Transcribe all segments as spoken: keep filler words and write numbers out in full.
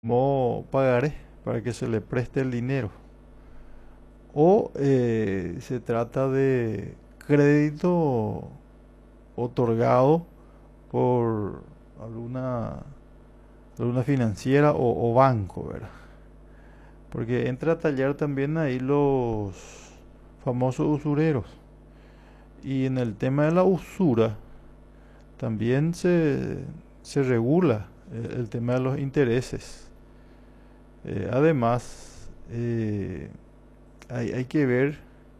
como pagaré para que se le preste el dinero. O eh, se trata de crédito otorgado por alguna, alguna financiera o, o banco, ¿verdad? Porque entra a tallar también ahí los famosos usureros. Y en el tema de la usura también se, se regula el, el tema de los intereses. Eh, además, eh, hay, hay que ver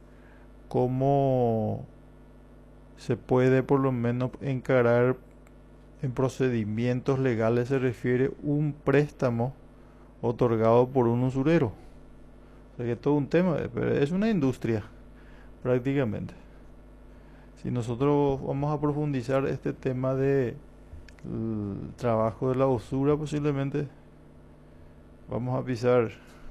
cómo se puede por lo menos encarar en procedimientos legales, se refiere un préstamo otorgado por un usurero. O sea que es todo un tema, pero es una industria prácticamente. Si nosotros vamos a profundizar este tema de el trabajo de la usura, posiblemente vamos a pisar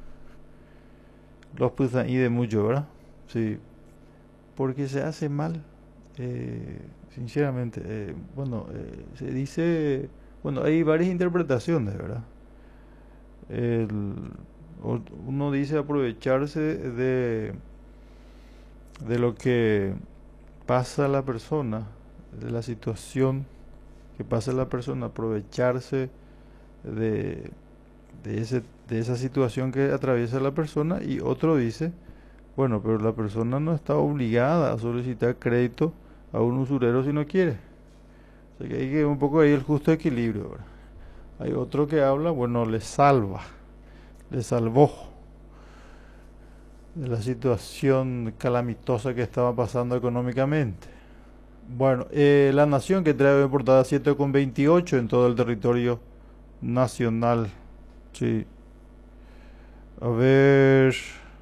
los pisan y de mucho, ¿verdad? Sí, porque se hace mal. Eh, sinceramente, eh, bueno, eh, se dice, bueno, hay varias interpretaciones, ¿verdad? El, uno dice aprovecharse de, de lo que pasa a la persona, de la situación que pasa a la persona, aprovecharse de, de, ese, de esa situación que atraviesa la persona, y otro dice, bueno, pero la persona no está obligada a solicitar crédito a un usurero si no quiere. O sea que hay que un poco ahí el justo equilibrio, ¿verdad? Hay otro que habla, bueno, le salva, le salvó de la situación calamitosa que estaba pasando económicamente. Bueno, eh, La Nación, que trae portada siete con veintiocho en todo el territorio nacional. Sí. A ver.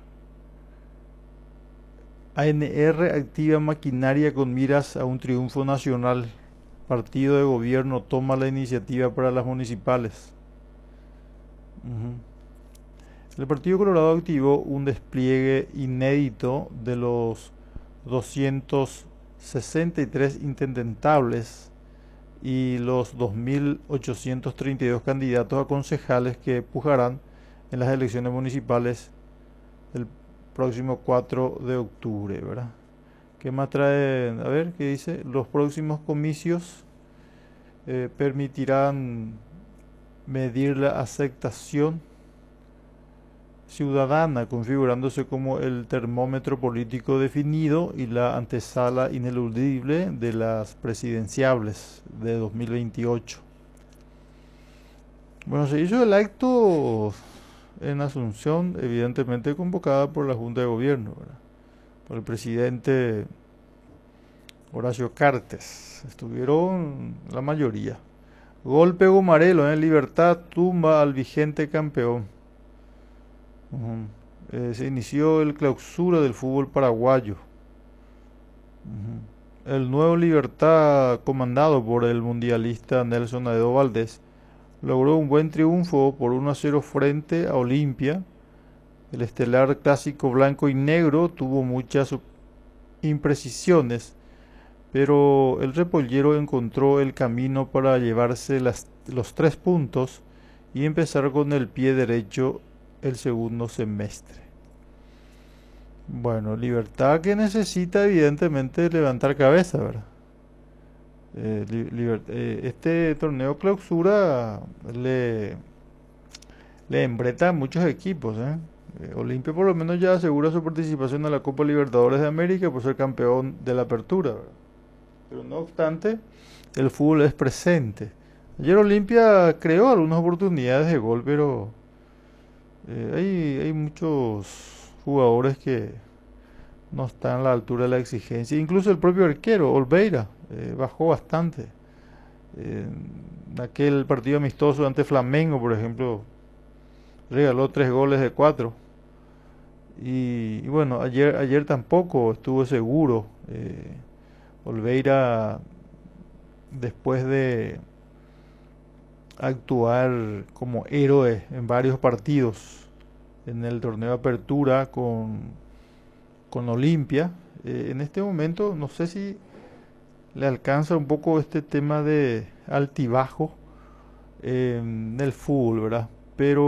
A N R activa maquinaria con miras a un triunfo nacional. Partido de gobierno toma la iniciativa para las municipales. Ujú. El Partido Colorado activó un despliegue inédito de los doscientos sesenta y tres intendentables y los dos mil ochocientos treinta y dos candidatos a concejales que pujarán en las elecciones municipales el próximo cuatro de octubre, ¿verdad? ¿Qué más trae? A ver, ¿qué dice? Los próximos comicios eh, permitirán medir la aceptación ciudadana, configurándose como el termómetro político definido y la antesala ineludible de las presidenciables de dos mil veintiocho. Bueno, se hizo el acto en Asunción, evidentemente convocada por la Junta de Gobierno, ¿verdad? Por el presidente Horacio Cartes. Estuvieron la mayoría. Golpe Gomarelo en Libertad tumba al vigente campeón. Uh-huh. Eh, se inició el clausura del fútbol paraguayo. Uh-huh. El nuevo Libertad, comandado por el mundialista Nelson Aedo Valdés, logró un buen triunfo por uno a cero frente a Olimpia. El estelar clásico blanco y negro tuvo muchas imprecisiones, pero el repollero encontró el camino para llevarse las, los tres puntos y empezar con el pie derecho el segundo semestre. Bueno, Libertad que necesita evidentemente levantar cabeza, ¿verdad? Eh, li, eh, este torneo clausura le, le embreta a muchos equipos, ¿eh? Eh, Olimpia por lo menos ya asegura su participación en la Copa Libertadores de América por ser campeón de la Apertura, ¿verdad? Pero no obstante, el fútbol es presente. Ayer Olimpia creó algunas oportunidades de gol, pero eh, hay, hay muchos jugadores que no están a la altura de la exigencia. Incluso el propio arquero, Olveira, eh, bajó bastante. Eh, en aquel partido amistoso ante Flamengo, por ejemplo, regaló tres goles de cuatro. Y, y bueno, ayer, ayer tampoco estuvo seguro. Eh, Olveira, después de actuar como héroe en varios partidos en el torneo de apertura con, con Olimpia, eh, en este momento no sé si le alcanza un poco este tema de altibajo eh, en el fútbol, ¿verdad? pero